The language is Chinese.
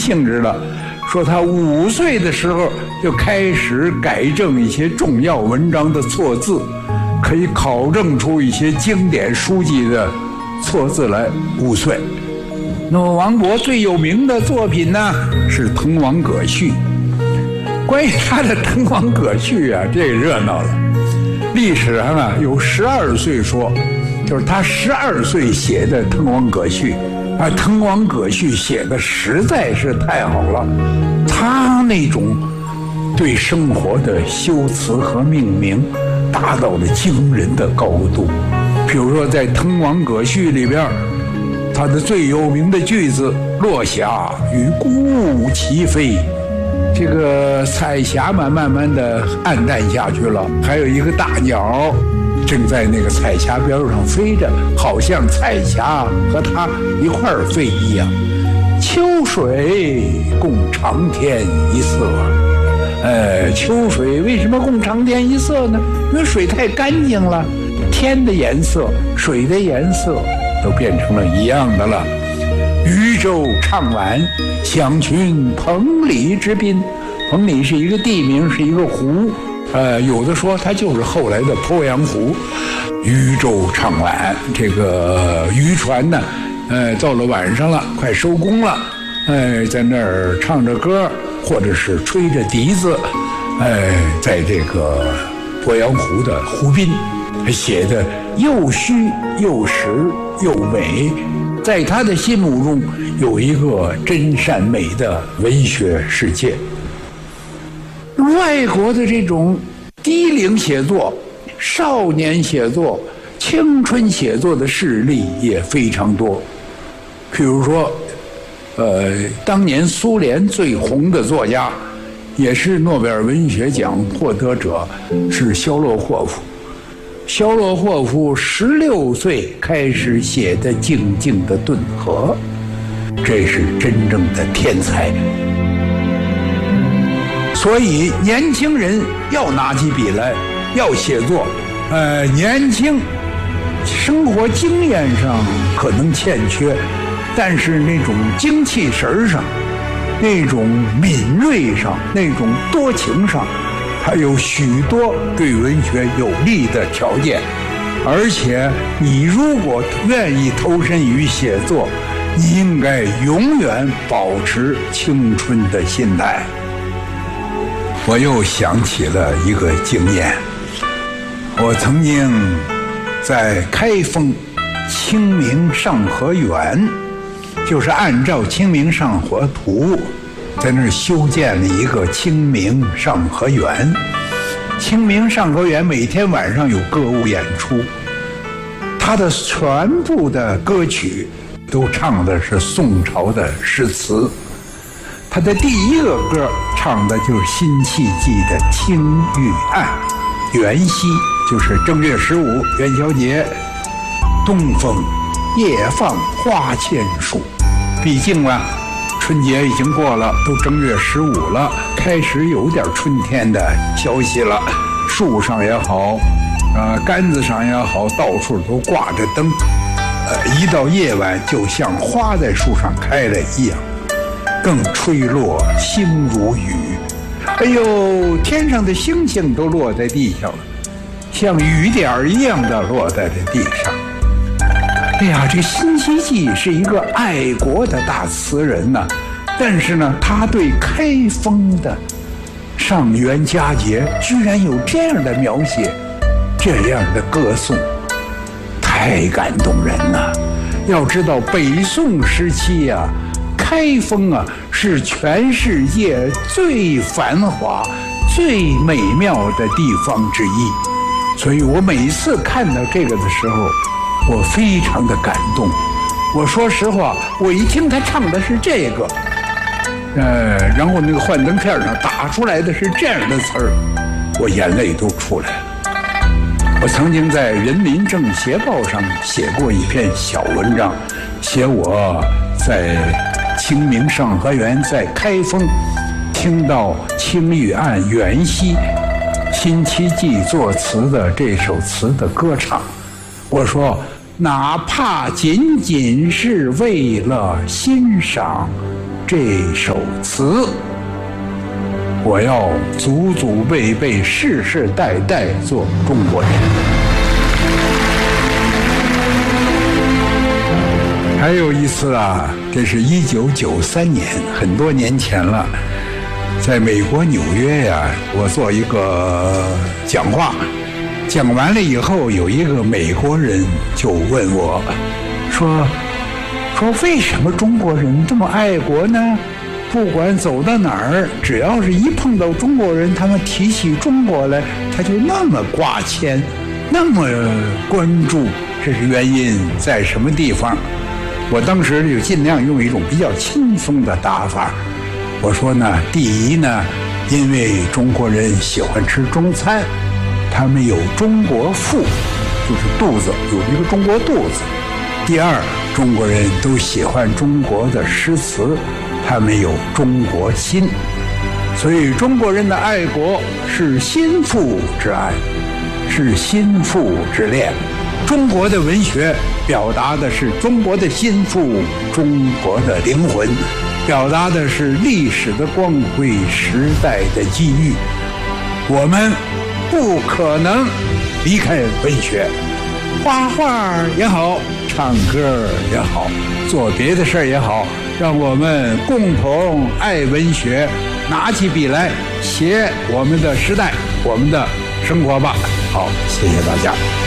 性质了。说他5岁的时候就开始改正一些重要文章的错字，可以考证出一些经典书籍的错字来。5岁。那么王勃最有名的作品呢是《滕王阁序》。关于他的《滕王阁序》啊，这个热闹了。历史上啊有12岁说，就是他12岁写的《滕王阁序》。《滕王阁序》写的实在是太好了，他那种对生活的修辞和命名达到了惊人的高度。比如说在《滕王阁序》里边，他的最有名的句子“落霞与孤鹜齐飞”，这个彩霞慢慢的暗淡下去了，还有一个大鸟正在那个彩霞边上飞着，好像彩霞和它一块儿飞一样。秋水共长天一色。秋水为什么共长天一色呢？因为水太干净了，天的颜色、水的颜色都变成了一样的了。渔舟唱晚，响群彭蠡之滨。彭蠡是一个地名，是一个湖。有的说它就是后来的鄱阳湖。渔舟唱晚，这个渔船呢，到了晚上了，快收工了，在那儿唱着歌，或者是吹着笛子，在这个鄱阳湖的湖滨，写的又虚又实又美，在他的心目中有一个真善美的文学世界。外国的这种低龄写作、少年写作、青春写作的事例也非常多。比如说，当年苏联最红的作家，也是诺贝尔文学奖获得者，是肖洛霍夫。肖洛霍夫16岁开始写的《静静的顿河》，这是真正的天才。所以年轻人要拿起笔来，要写作。年轻，生活经验上可能欠缺，但是那种精气神上，那种敏锐上，那种多情上，它有许多对文学有利的条件。而且你如果愿意投身于写作，你应该永远保持青春的心态。我又想起了一个经验，我曾经在开封清明上河园，就是按照《清明上河图》在那儿修建了一个清明上河园。清明上河园每天晚上有歌舞演出，它的全部的歌曲都唱的是宋朝的诗词。他的第一个歌唱的就是辛弃疾的《青玉案》，元夕就是正月15元宵节，东风夜放花千树。毕竟啊，春节已经过了，都正月15了，开始有点春天的消息了。树上也好，杆子上也好，到处都挂着灯，一到夜晚就像花在树上开了一样。更吹落星如雨，哎呦，天上的星星都落在地上了，像雨点一样的落在这地上。哎呀，这辛弃疾是一个爱国的大词人呐，但是呢，他对开封的上元佳节居然有这样的描写，这样的歌颂，太感动人了。要知道北宋时期啊，开封啊是全世界最繁华、最美妙的地方之一，所以我每次看到这个的时候，我非常的感动。我说实话，我一听他唱的是这个，然后那个幻灯片上打出来的是这样的词儿，我眼泪都出来了。我曾经在《人民政协报》上写过一篇小文章，写我在清明上河园在开封听到《青玉案》元夕辛弃疾作词的这首词的歌唱。我说，哪怕仅仅是为了欣赏这首词，我要祖祖辈辈、世世代代做中国人。还有一次啊，这是1993年，很多年前了，在美国纽约呀，我做一个讲话，讲完了以后，有一个美国人就问我，说为什么中国人这么爱国呢？不管走到哪儿，只要是一碰到中国人，他们提起中国来，他就那么挂牵，那么关注，这是原因在什么地方？我当时就尽量用一种比较轻松的答法，我说呢，第一呢，因为中国人喜欢吃中餐，他们有中国腹，就是肚子有一个中国肚子。第二，中国人都喜欢中国的诗词，他们有中国心。所以中国人的爱国是心腹之爱，是心腹之恋。中国的文学表达的是中国的心腹，中国的灵魂，表达的是历史的光辉，时代的机遇。我们不可能离开文学，画画也好，唱歌也好，做别的事儿也好，让我们共同爱文学，拿起笔来写我们的时代，我们的生活吧。好，谢谢大家。